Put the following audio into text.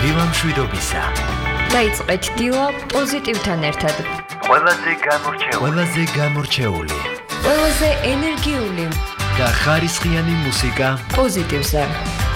მშვიდობისა. დაიწყეთ დილა პოზიტივთან ერთად. ყველაზე გამორჩეული. ყველაზე ენერგიული და ხარისხიანი მუსიკა პოზიტივზე.